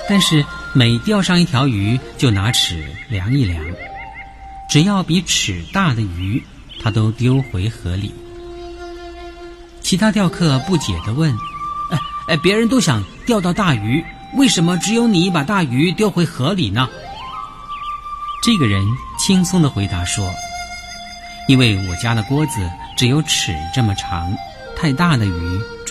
但是每钓上一条鱼就拿尺量一量，只要比尺大的鱼，他都丢回河里。其他钓客不解地问：别人都想钓到大鱼，为什么只有你把大鱼丢回河里呢？这个人轻松地回答说：因为我家的锅子只有尺这么长，太大的鱼